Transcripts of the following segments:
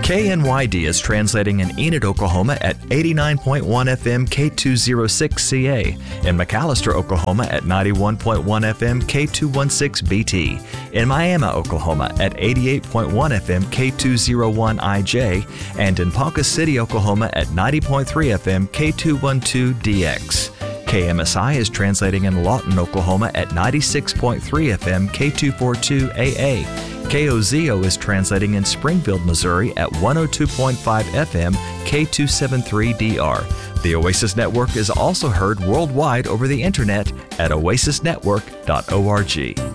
KNYD is translating in Enid, Oklahoma at 89.1 FM K206CA, in McAllister, Oklahoma at 91.1 FM K216BT, in Miami, Oklahoma at 88.1 FM K201IJ, and in Ponca City, Oklahoma at 90.3 FM K212DX. KMSI is translating in Lawton, Oklahoma at 96.3 FM K242AA. KOZO is translating in Springfield, Missouri at 102.5 FM K273DR. The Oasis Network is also heard worldwide over the internet at oasisnetwork.org.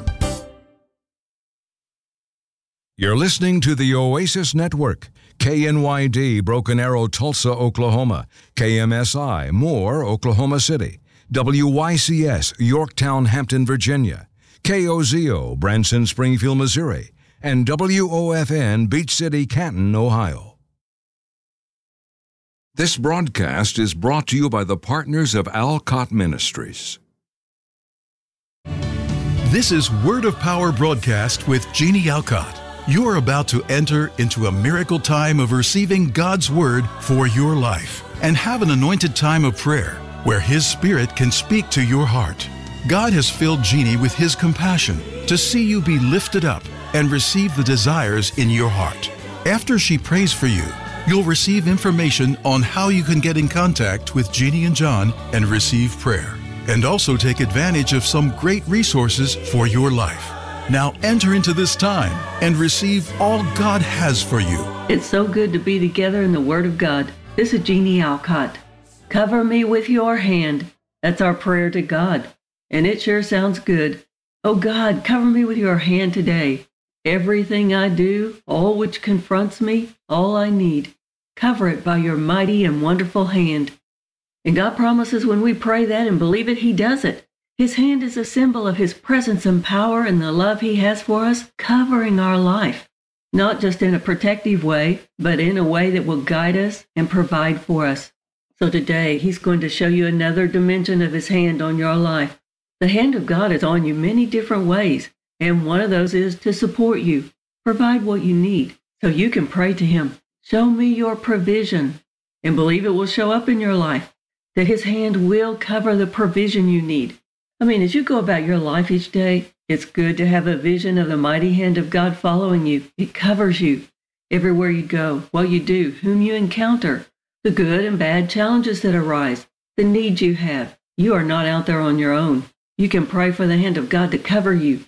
You're listening to the Oasis Network. KNYD, Broken Arrow, Tulsa, Oklahoma. KMSI, Moore, Oklahoma City. WYCS, Yorktown, Hampton, Virginia. KOZO, Branson, Springfield, Missouri. And WOFN, Beach City, Canton, Ohio. This broadcast is brought to you by the partners of Alcott Ministries. This is Word of Power broadcast with Jeannie Alcott. You are about to enter into a miracle time of receiving God's Word for your life and have an anointed time of prayer where His Spirit can speak to your heart. God has filled Jeannie with His compassion to see you be lifted up and receive the desires in your heart. After she prays for you, you'll receive information on how you can get in contact with Jeannie and John and receive prayer, and also take advantage of some great resources for your life. Now enter into this time and receive all God has for you. It's so good to be together in the Word of God. This is Jeannie Alcott. Cover me with your hand. That's our prayer to God. And it sure sounds good. Oh God, cover me with your hand today. Everything I do, all which confronts me, all I need, cover it by your mighty and wonderful hand. And God promises when we pray that and believe it, He does it. His hand is a symbol of His presence and power and the love He has for us, covering our life. Not just in a protective way, but in a way that will guide us and provide for us. So today, He's going to show you another dimension of His hand on your life. The hand of God is on you many different ways. And one of those is to support you, provide what you need, so you can pray to Him. Show me your provision, and believe it will show up in your life, that His hand will cover the provision you need. I mean, as you go about your life each day, it's good to have a vision of the mighty hand of God following you. It covers you everywhere you go, what you do, whom you encounter, the good and bad challenges that arise, the needs you have. You are not out there on your own. You can pray for the hand of God to cover you.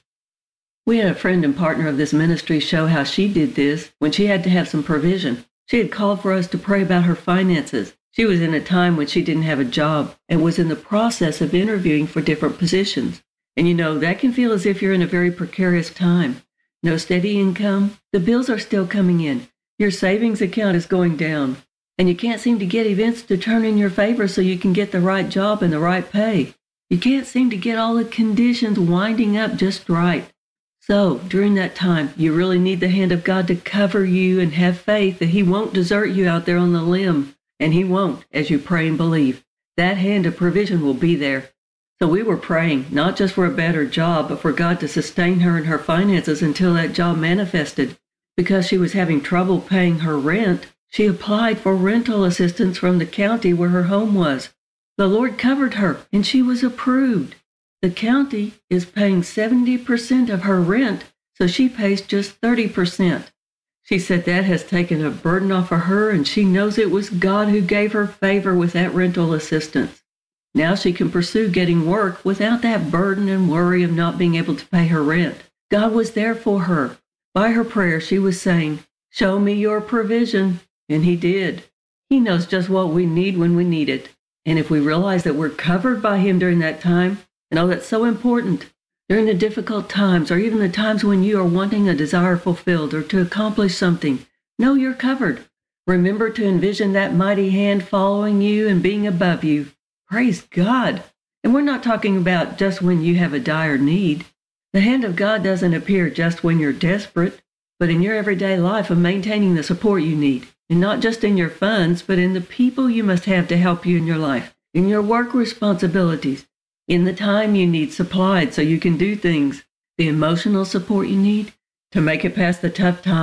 We had a friend and partner of this ministry show how she did this when she had to have some provision. She had called for us to pray about her finances. She was in a time when she didn't have a job and was in the process of interviewing for different positions. And you know, that can feel as if you're in a very precarious time. No steady income. The bills are still coming in. Your savings account is going down. And you can't seem to get events to turn in your favor so you can get the right job and the right pay. You can't seem to get all the conditions winding up just right. So, during that time, you really need the hand of God to cover you and have faith that He won't desert you out there on the limb. And He won't, as you pray and believe. That hand of provision will be there. So we were praying, not just for a better job, but for God to sustain her and her finances until that job manifested. Because she was having trouble paying her rent, she applied for rental assistance from the county where her home was. The Lord covered her, and she was approved. The county is paying 70% of her rent, so she pays just 30%. She said that has taken a burden off of her, and she knows it was God who gave her favor with that rental assistance. Now she can pursue getting work without that burden and worry of not being able to pay her rent. God was there for her. By her prayer, she was saying, "Show me your provision," and He did. He knows just what we need when we need it. And if we realize that we're covered by Him during that time, and oh, that's so important. During the difficult times, or even the times when you are wanting a desire fulfilled or to accomplish something, know you're covered. Remember to envision that mighty hand following you and being above you. Praise God. And we're not talking about just when you have a dire need. The hand of God doesn't appear just when you're desperate, but in your everyday life of maintaining the support you need. And not just in your funds, but in the people you must have to help you in your life, in your work responsibilities, in the time you need supplied so you can do things, the emotional support you need to make it past the tough time,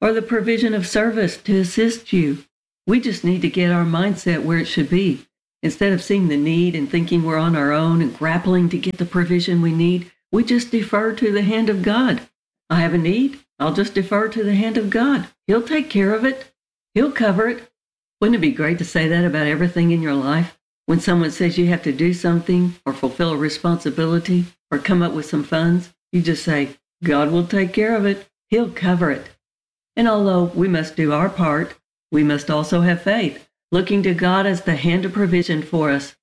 or the provision of service to assist you. We just need to get our mindset where it should be. Instead of seeing the need and thinking we're on our own and grappling to get the provision we need, we just defer to the hand of God. I have a need. I'll just defer to the hand of God. He'll take care of it. He'll cover it. Wouldn't it be great to say that about everything in your life? When someone says you have to do something or fulfill a responsibility or come up with some funds, you just say, God will take care of it. He'll cover it. And although we must do our part, we must also have faith, looking to God as the hand of provision for us.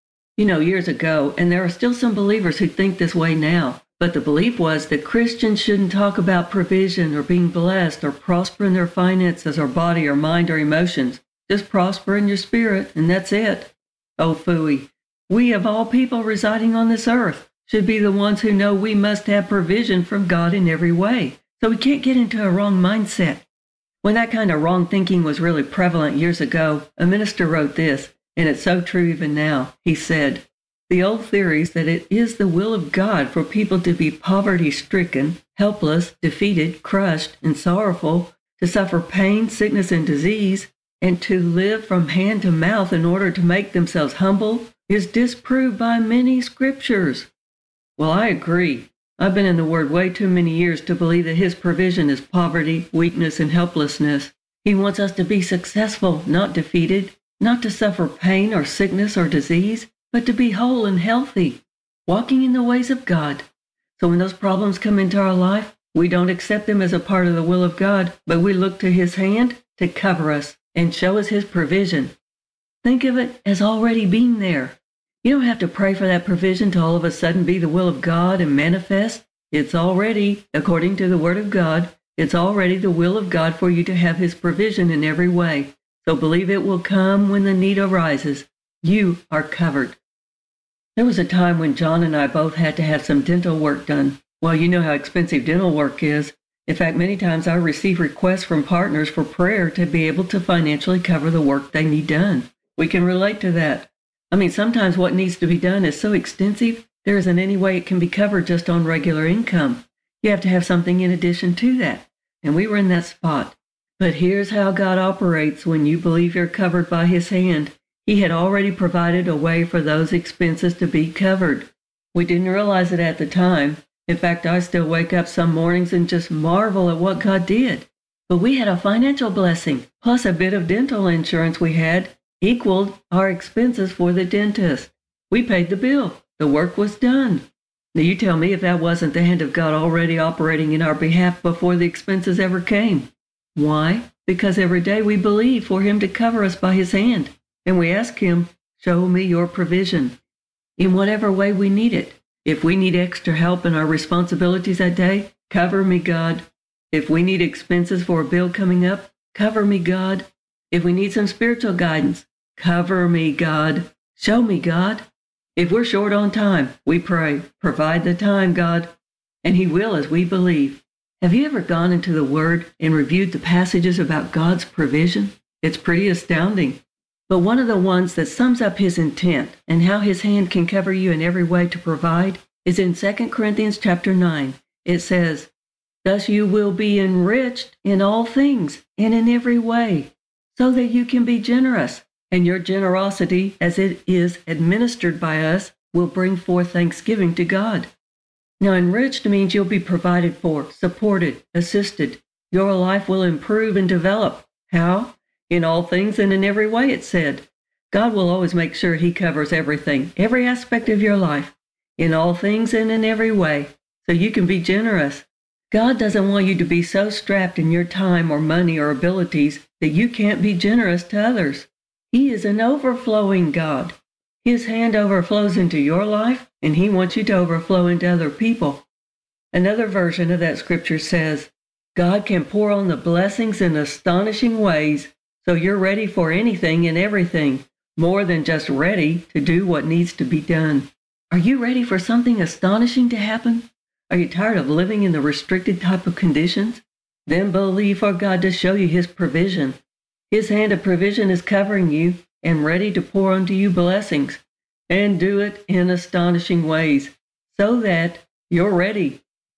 Years ago, and there are still some believers who think this way now, but the belief was that Christians shouldn't talk about provision or being blessed or prosper in their finances or body or mind or emotions. Just prosper in your spirit, and that's it. Oh, phooey. We of all people residing on this earth should be the ones who know we must have provision from God in every way, so we can't get into a wrong mindset. When that kind of wrong thinking was really prevalent years ago, a minister wrote this, and it's so true even now. He said, the old theories that it is the will of God for people to be poverty-stricken, helpless, defeated, crushed, and sorrowful, to suffer pain, sickness, and disease, and to live from hand to mouth in order to make themselves humble, is disproved by many scriptures. Well, I agree. I've been in the Word way too many years to believe that His provision is poverty, weakness, and helplessness. He wants us to be successful, not defeated, not to suffer pain or sickness or disease, but to be whole and healthy, walking in the ways of God. So when those problems come into our life, we don't accept them as a part of the will of God, but we look to His hand to cover us and show us His provision. Think of it as already being there. You don't have to pray for that provision to all of a sudden be the will of God and manifest. It's already, according to the Word of God, it's already the will of God for you to have His provision in every way. So believe it will come when the need arises. You are covered. There was a time when John and I both had to have some dental work done. Well, you know how expensive dental work is. In fact, many times I receive requests from partners for prayer to be able to financially cover the work they need done. We can relate to that. Sometimes what needs to be done is so extensive, there isn't any way it can be covered just on regular income. You have to have something in addition to that. And we were in that spot. But here's how God operates when you believe you're covered by His hand. He had already provided a way for those expenses to be covered. We didn't realize it at the time. In fact, I still wake up some mornings and just marvel at what God did. But we had a financial blessing, plus a bit of dental insurance we had equaled our expenses for the dentist. We paid the bill. The work was done. Now you tell me if that wasn't the hand of God already operating in our behalf before the expenses ever came. Why? Because every day we believe for Him to cover us by His hand. And we ask Him, show me your provision in whatever way we need it. If we need extra help in our responsibilities that day, cover me, God. If we need expenses for a bill coming up, cover me, God. If we need some spiritual guidance, cover me, God. Show me, God. If we're short on time, we pray, provide the time, God. And He will as we believe. Have you ever gone into the Word and reviewed the passages about God's provision? It's pretty astounding. But one of the ones that sums up His intent and how His hand can cover you in every way to provide is in 2 Corinthians chapter 9. It says, thus you will be enriched in all things and in every way, so that you can be generous, and your generosity, as it is administered by us, will bring forth thanksgiving to God. Now, enriched means you'll be provided for, supported, assisted. Your life will improve and develop. How? In all things and in every way, it said. God will always make sure He covers everything, every aspect of your life, in all things and in every way, so you can be generous. God doesn't want you to be so strapped in your time or money or abilities that you can't be generous to others. He is an overflowing God. His hand overflows into your life, and He wants you to overflow into other people. Another version of that scripture says, God can pour on the blessings in astonishing ways, so you're ready for anything and everything, more than just ready to do what needs to be done. Are you ready for something astonishing to happen? Are you tired of living in the restricted type of conditions? Then believe for God to show you His provision. His hand of provision is covering you and ready to pour unto you blessings, and do it in astonishing ways, so that you're ready.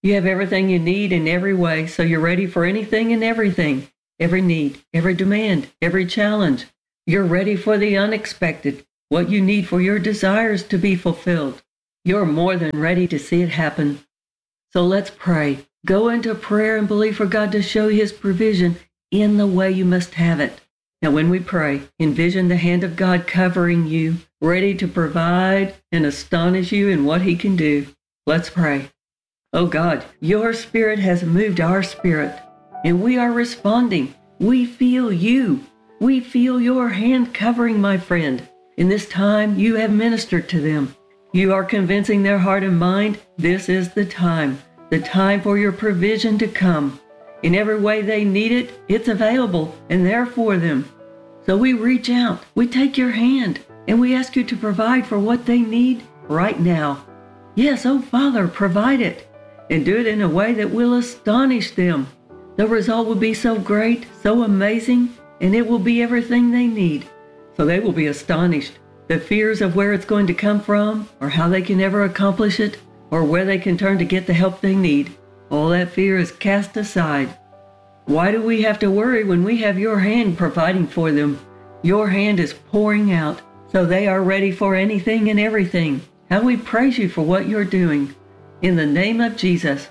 You have everything you need in every way, so you're ready for anything and everything, every need, every demand, every challenge. You're ready for the unexpected, what you need for your desires to be fulfilled. You're more than ready to see it happen. So let's pray. Go into prayer and believe for God to show you His provision in the way you must have it. Now when we pray, envision the hand of God covering you, ready to provide and astonish you in what He can do. Let's pray. Oh God, your Spirit has moved our spirit, and we are responding. We feel you. We feel your hand covering my friend. In this time, you have ministered to them. You are convincing their heart and mind this is the time for your provision to come. In every way they need it, it's available and there for them. So we reach out, we take your hand, and we ask you to provide for what they need right now. Yes, oh Father, provide it, and do it in a way that will astonish them. The result will be so great, so amazing, and it will be everything they need. So they will be astonished. The fears of where it's going to come from, or how they can ever accomplish it, or where they can turn to get the help they need, all that fear is cast aside. Why do we have to worry when we have your hand providing for them? Your hand is pouring out, so they are ready for anything and everything. How we praise you for what you're doing. In the name of Jesus,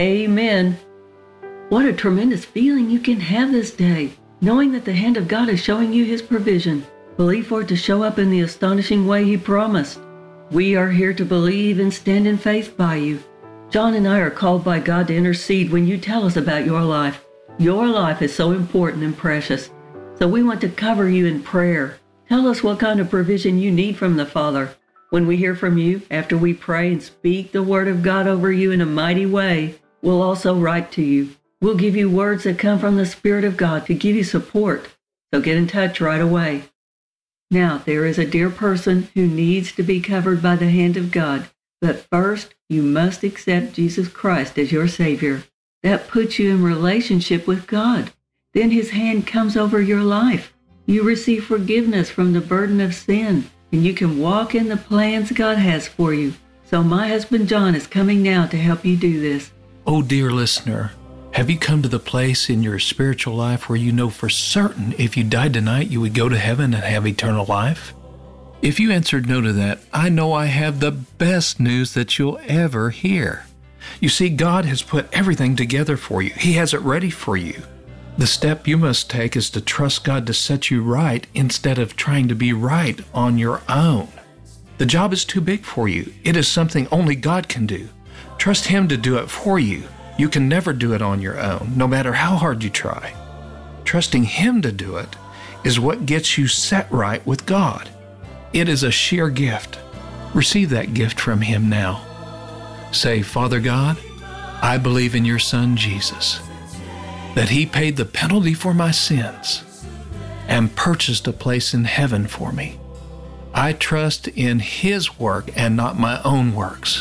amen. What a tremendous feeling you can have this day, knowing that the hand of God is showing you His provision. Believe for it to show up in the astonishing way He promised. We are here to believe and stand in faith by you. John and I are called by God to intercede when you tell us about your life. Your life is so important and precious, so we want to cover you in prayer. Tell us what kind of provision you need from the Father. When we hear from you, after we pray and speak the Word of God over you in a mighty way, we'll also write to you. We'll give you words that come from the Spirit of God to give you support, so get in touch right away. Now, there is a dear person who needs to be covered by the hand of God, but first, you must accept Jesus Christ as your Savior. That puts you in relationship with God. Then His hand comes over your life. You receive forgiveness from the burden of sin, and you can walk in the plans God has for you. So my husband John is coming now to help you do this. Oh, dear listener, have you come to the place in your spiritual life where you know for certain if you died tonight you would go to heaven and have eternal life? If you answered no to that, I know I have the best news that you'll ever hear. You see, God has put everything together for you. He has it ready for you. The step you must take is to trust God to set you right instead of trying to be right on your own. The job is too big for you. It is something only God can do. Trust Him to do it for you. You can never do it on your own, no matter how hard you try. Trusting Him to do it is what gets you set right with God. It is a sheer gift. Receive that gift from Him now. Say, Father God, I believe in your Son Jesus, that He paid the penalty for my sins and purchased a place in heaven for me. I trust in His work and not my own works.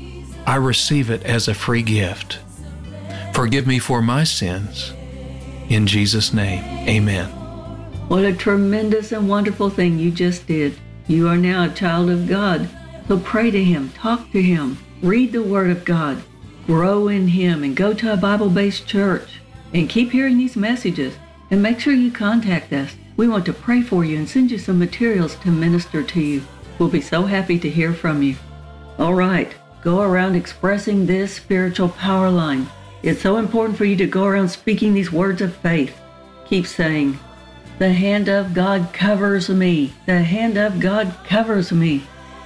I receive it as a free gift. Forgive me for my sins. In Jesus' name, amen. What a tremendous and wonderful thing you just did. You are now a child of God. So pray to Him, talk to Him, read the Word of God, grow in Him, and go to a Bible-based church. And keep hearing these messages. And make sure you contact us. We want to pray for you and send you some materials to minister to you. We'll be so happy to hear from you. All right, go around expressing this spiritual power line. It's so important for you to go around speaking these words of faith. Keep saying, the hand of God covers me. The hand of God covers me.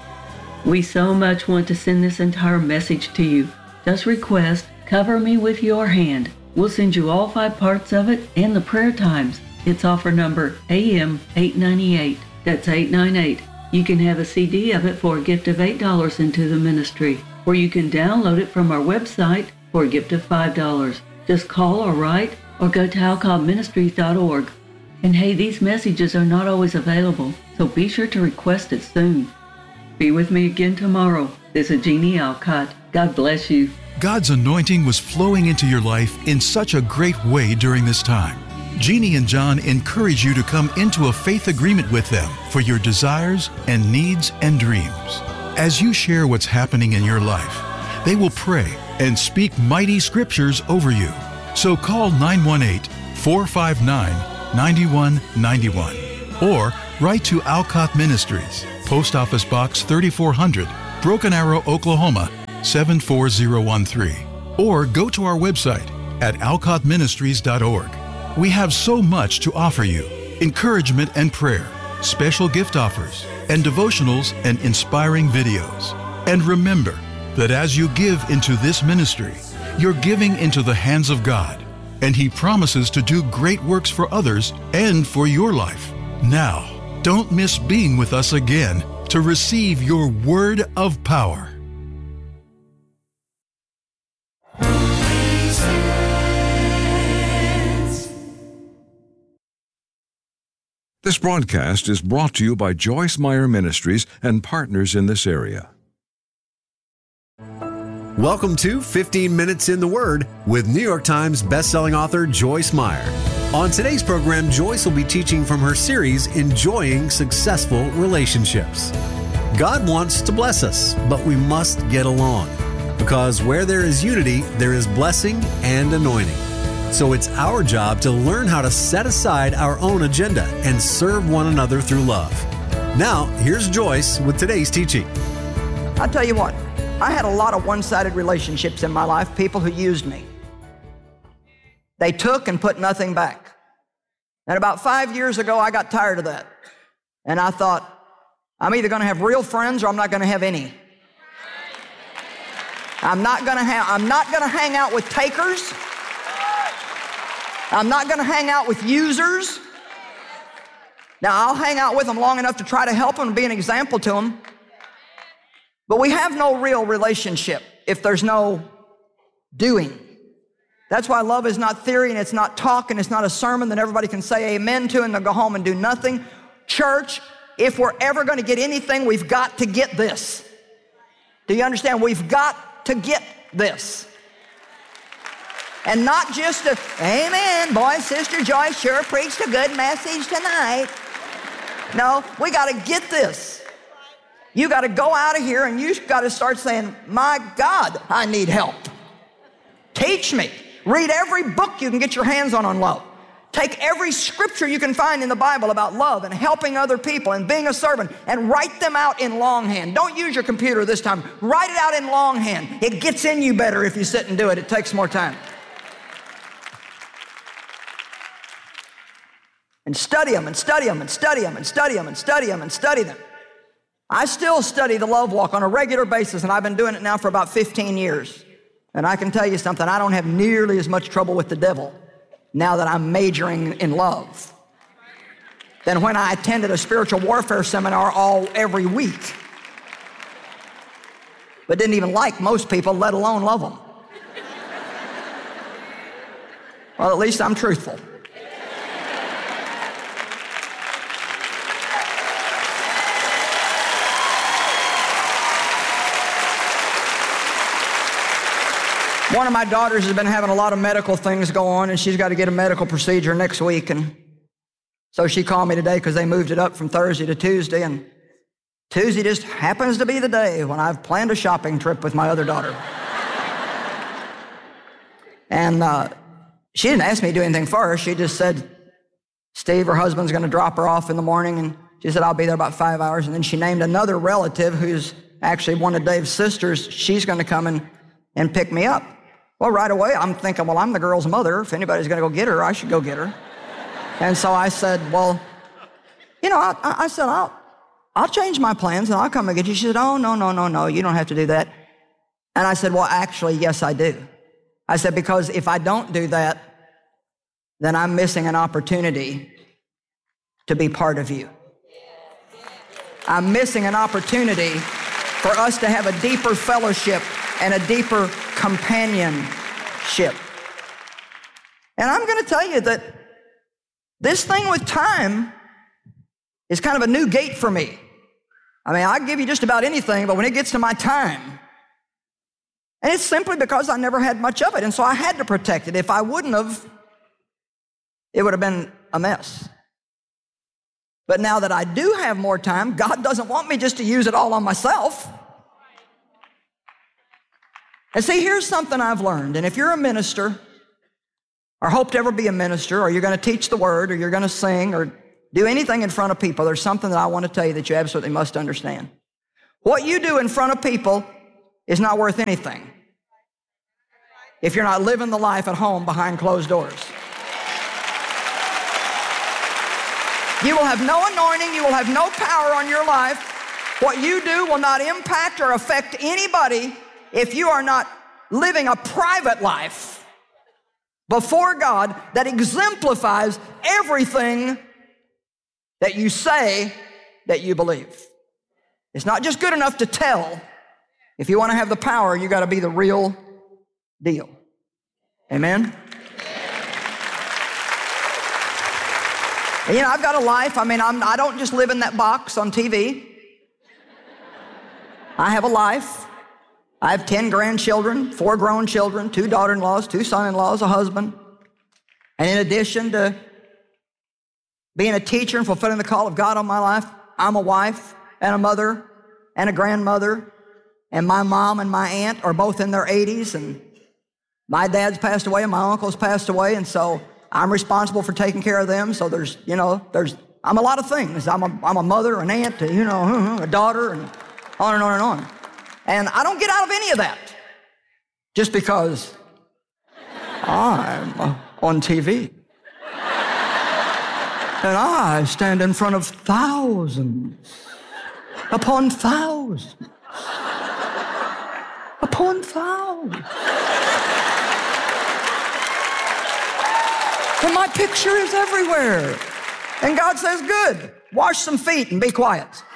We so much want to send this entire message to you. Just request, cover me with your hand. We'll send you all 5 parts of it and the prayer times. It's offer number AM 898. That's 898. You can have a CD of it for a gift of $8 into the ministry, or you can download it from our website for a gift of $5. Just call or write or go to alcottministries.org. And hey, these messages are not always available, so be sure to request it soon. Be with me again tomorrow. This is Jeannie Alcott. God bless you. God's anointing was flowing into your life in such a great way during this time. Jeannie and John encourage you to come into a faith agreement with them for your desires and needs and dreams. As you share what's happening in your life, they will pray and speak mighty scriptures over you. So call 918-459-9191 or write to Alcott Ministries, Post Office Box 3400, Broken Arrow, Oklahoma 74013. Or go to our website at alcottministries.org. We have so much to offer you: encouragement and prayer, special gift offers, and devotionals and inspiring videos. And remember that as you give into this ministry, you're giving into the hands of God, and He promises to do great works for others and for your life. Now, don't miss being with us again to receive your word of power. This broadcast is brought to you by Joyce Meyer Ministries and partners in this area. Welcome to 15 Minutes in the Word with New York Times bestselling author Joyce Meyer. On today's program, Joyce will be teaching from her series, Enjoying Successful Relationships. God wants to bless us, but we must get along, because where there is unity, there is blessing and anointing. So it's our job to learn how to set aside our own agenda and serve one another through love. Now, here's Joyce with today's teaching. I'll tell you what, I had a lot of one-sided relationships in my life, people who used me. They took and put nothing back. And about 5 years ago, I got tired of that. And I thought, I'm either going to have real friends or I'm not going to have any. I'm not going to hang out with takers. I'm not going to hang out with users. Now, I'll hang out with them long enough to try to help them and be an example to them. But we have no real relationship if there's no doing. That's why love is not theory, and it's not talk, and it's not a sermon that everybody can say amen to and then go home and do nothing. Church, if we're ever going to get anything, we've got to get this. Do you understand? We've got to get this. And not just a, amen, boy, Sister Joyce sure preached a good message tonight. No, we got to get this. You got to go out of here and you got to start saying, my God, I need help. Teach me. Read every book you can get your hands on love. Take every scripture you can find in the Bible about love and helping other people and being a servant and write them out in longhand. Don't use your computer this time. Write it out in longhand. It gets in you better if you sit and do it. It takes more time. And study them and study them and study them and study them and study them and study them. I still study the love walk on a regular basis, and I've been doing it now for about 15 years. And I can tell you something, I don't have nearly as much trouble with the devil now that I'm majoring in love than when I attended a spiritual warfare seminar every week, but didn't even like most people, let alone love them. Well, at least I'm truthful. One of my daughters has been having a lot of medical things go on, and she's got to get a medical procedure next week. And so she called me today because they moved it up from Thursday to Tuesday. And Tuesday just happens to be the day when I've planned a shopping trip with my other daughter. And she didn't ask me to do anything for her. She just said, Steve, her husband's going to drop her off in the morning. And she said, I'll be there about 5 hours. And then she named another relative who's actually one of Dave's sisters. She's going to come and pick me up. Well, right away, I'm thinking, well, I'm the girl's mother. If anybody's going to go get her, I should go get her. And so I said, well, you know, I said, I'll change my plans and I'll come and get you. She said, oh, no, you don't have to do that. And I said, well, actually, yes, I do. I said, because if I don't do that, then I'm missing an opportunity to be part of you. I'm missing an opportunity for us to have a deeper fellowship and a deeper companionship. And I'm going to tell you that this thing with time is kind of a new gate for me. I mean, I give you just about anything, but when it gets to my time, and it's simply because I never had much of it, and so I had to protect it. If I wouldn't have, it would have been a mess. But now that I do have more time, God doesn't want me just to use it all on myself. And see, here's something I've learned. And if you're a minister, or hope to ever be a minister, or you're going to teach the word, or you're going to sing, or do anything in front of people, there's something that I want to tell you that you absolutely must understand. What you do in front of people is not worth anything if you're not living the life at home behind closed doors. You will have no anointing, you will have no power on your life. What you do will not impact or affect anybody if you are not living a private life before God that exemplifies everything that you say that you believe. It's not just good enough to tell. If you want to have the power, you got to be the real deal. Amen? And, you know, I've got a life. I mean, I don't just live in that box on TV. I have a life. I have 10 grandchildren, 4 grown children, 2 daughter-in-laws, 2 son-in-laws, a husband. And in addition to being a teacher and fulfilling the call of God on my life, I'm a wife and a mother and a grandmother. And my mom and my aunt are both in their 80s. And my dad's passed away and my uncle's passed away. And so I'm responsible for taking care of them. So I'm a lot of things. I'm a mother, an aunt, a daughter, and on and on and on. And I don't get out of any of that just because I'm on TV. And I stand in front of thousands upon thousands upon thousands. And my picture is everywhere. And God says, good, wash some feet and be quiet.